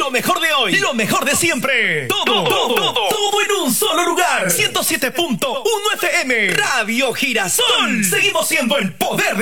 Lo mejor de hoy, lo mejor de siempre. Todo en un solo lugar. 107.1 FM. Radio Girasol. Seguimos siendo el poder de